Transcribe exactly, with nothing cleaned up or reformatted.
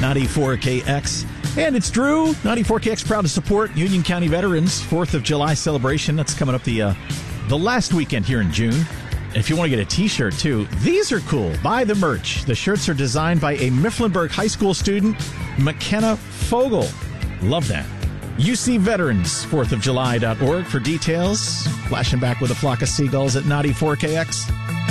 ninety-four K X. And it's Drew. ninety-four K X proud to support Union County Veterans fourth of July celebration. That's coming up the uh, the last weekend here in June. If you want to get a t-shirt, too, these are cool. Buy the merch. The shirts are designed by a Mifflinburg High School student, McKenna Fogel. Love that. U C Veterans, fourth of July dot org for details. Flashing back with a flock of seagulls at ninety-four K X.